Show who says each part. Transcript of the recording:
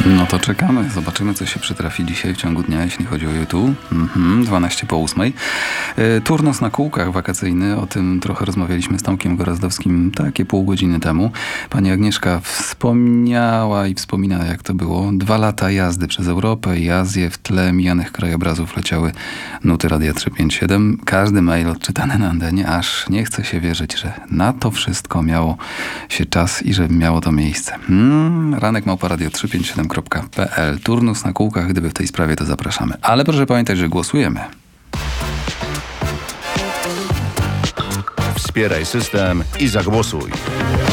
Speaker 1: No to czekamy. Zobaczymy, co się przytrafi dzisiaj w ciągu dnia, jeśli chodzi o YouTube. 12:08. Turnus na kółkach wakacyjny. O tym trochę rozmawialiśmy z Tomkiem Gorazdowskim takie pół godziny temu. Pani Agnieszka wspomniała i wspomina, jak to było. 2 lata jazdy przez Europę i Azję. W tle mijanych krajobrazów leciały nuty Radia 357. Każdy mail odczytany na antenie, aż nie chce się wierzyć, że na to wszystko miało się czas i że miało to miejsce. ranek@radio357.pl. Turnus na kółkach, gdyby w tej sprawie, to zapraszamy. Ale proszę pamiętać, że głosujemy.
Speaker 2: Wspieraj system i zagłosuj.